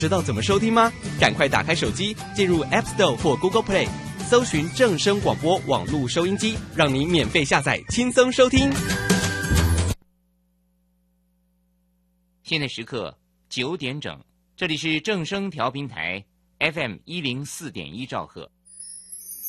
知道怎么收听吗？赶快打开手机，进入 App Store 或 Google Play， 搜寻正声广播网络收音机，让你免费下载，轻松收听。 现在时刻9点整，这里是正声调频台 FM104.1兆赫。